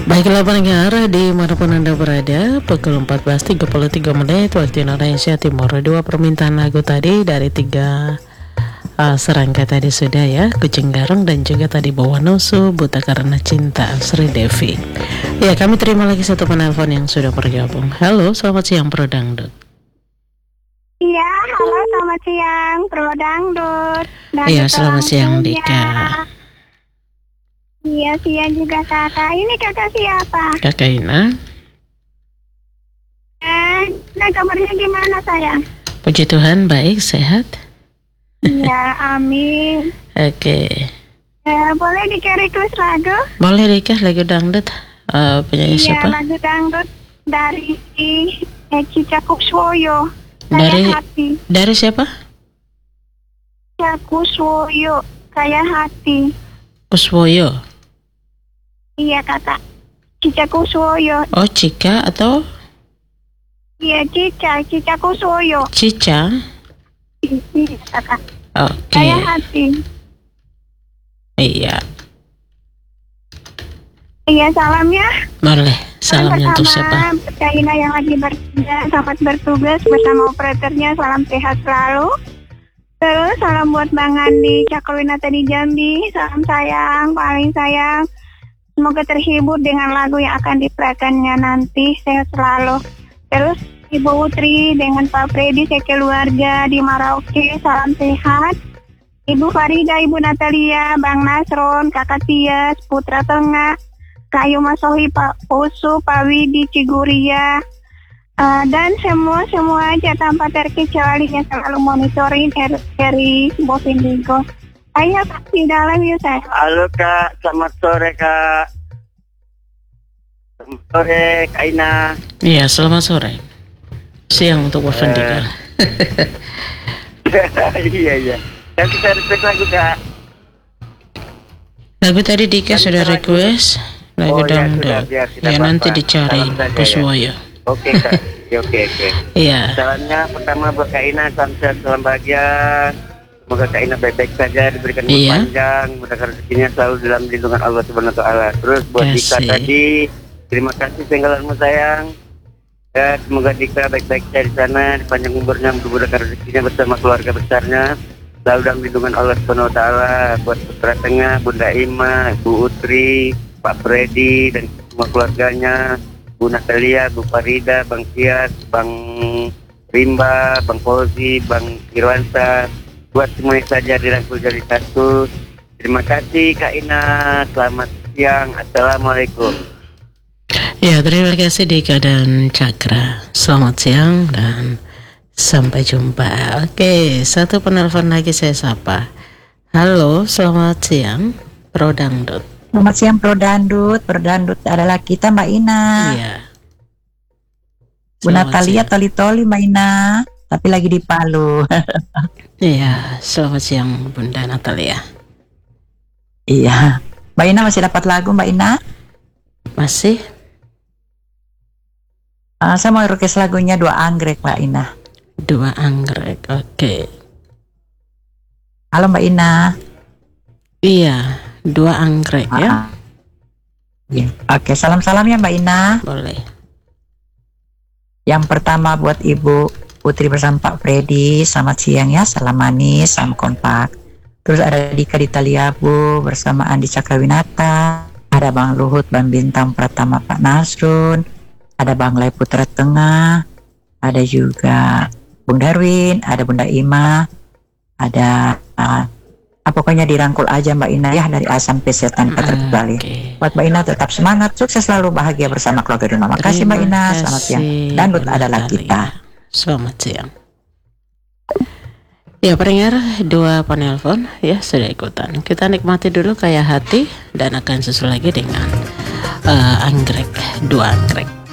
Baiklah pendengar, dimanapun Anda berada, pukul 14.33 menit waktu Indonesia Timur. Dua permintaan lagu tadi dari tiga serangga tadi sudah ya, Kucing Garong dan juga tadi Bawa Nusu, Buta Karena Cinta, Sri Devi. Ya, kami terima lagi satu penelpon yang sudah bergabung. Halo, selamat siang Pro Dangdut. Iya, halo selamat siang Pro Dangdut. Iya, selamat siang Dika. Iya, siang juga kakak. Ini kakak siapa? Kakak Ina. Nah kabarnya gimana sayang? Puji Tuhan, baik, sehat. Iya, amin. Oke. Boleh request lagu? Boleh Dika, lagu dangdut. Penyanyi siapa? Iya, lagu dangdut dari Cica Kuswoyo. Dari siapa? Cica Kuswoyo, kayak hati. Kuswoyo. Iya kakak, Cica Kuswoyo. Oh, Cika atau? Iya, Cica Kuswoyo. Cica? Iya kakak. Oke. Kayak hati. Iya. Iya, salam ya. Boleh. Salamnya untuk siapa? Kaina yang lagi selamat bertugas bersama operatornya. Salam sehat selalu. Terus salam buat Bang Andi Cakolwinata di Jambi. Salam sayang, paling sayang. Semoga terhibur dengan lagu yang akan diperagakannya nanti. Sehat selalu. Terus Ibu Utri dengan Pak Freddy sekeluarga di Merauke. Salam sehat. Ibu Farida, Ibu Natalia, Bang Nasron, Kakak Tias, Putra Tengah, Kayu Masohi, Pak Usu, Pak Widi, Ciguria, dan semua aja tanpa terkecuali yang selalu monitoring RRI Bovindigo. Ayo Kak, di dalam yuk saya. Halo Kak, selamat sore Kak. Selamat sore Kak Ina. Iya, selamat sore. Siang untuk Bovindigo. Iya. Dan kita request lagu Kak. Lagu tadi Dika sudah request. Lagu dangdut. Ya nanti dicari Kuswoyo. Oke Kak. Oke. Iya. Salamnya pertama buat Kak Ina, salam bahagia. Semoga Kak Ina baik-baik saja, diberikan umur panjang, mudahkan rezekinya selalu dalam lindungan Allah Subhanahu wa taala. Terus buat Dika tadi, terima kasih tenggelammu sayang. Ya, semoga Dika baik-baik saja di sana, panjang umurnya, mudahkan rezekinya bersama keluarga besarnya. Selalu dalam lindungan Allah Subhanahu wa taala. Buat Putra Tengah, Bunda Ima, Bu Utri, Pak Freddy dan semua keluarganya, Bu Natalia, Bu Farida, Bang Tias, Bang Rimba, Bang Fauzi, Bang Irwansa, buat semuanya saja dirangkul jadi satu. Terima kasih Kak Ina, selamat siang, assalamualaikum. Ya, terima kasih Dika dan Cakra. Selamat siang dan sampai jumpa. Oke, satu penelpon lagi saya sapa. Halo, selamat siang Pro Dangdut. Selamat siang Pro Dangdut. Pro Dangdut adalah kita Mbak Ina. Iya. Bu Natalia toli-toli Mbak Ina, tapi lagi di Palu. Iya, selamat siang Bunda Natalia. Iya. Mbak Ina masih dapat lagu Mbak Ina? Masih? Saya mau request lagunya Dua Anggrek Mbak Ina. Dua Anggrek, oke. Halo Mbak Ina. Iya, Dua Anggrek ya. Iya. Oke, salam-salam ya Mbak Ina. Boleh. Yang pertama buat Ibu Putri bersama Pak Freddy, selamat siang ya, salam manis, salam kompak. Terus ada Dika di Taliabu bersama Andi Cakrowinata, ada Bang Luhut, Bang Bintang Pratama, Pak Nasrun, ada Bang Lai Putra Tengah, ada juga Bung Darwin, ada Bunda Ima, ada pokoknya dirangkul aja Mbak Ina ya, dari A sampai Z tanpa terbalik. Buat Mbak Ina tetap semangat, sukses selalu, bahagia bersama keluarga di rumah. Makasih Mbak Ina, selamat siang. Dangdut adalah kita. Selamat siang. Ya pendengar, dua penelpon ya sudah ikutan. Kita nikmati dulu Kayak Hati dan akan susul lagi dengan Anggrek, Dua Anggrek.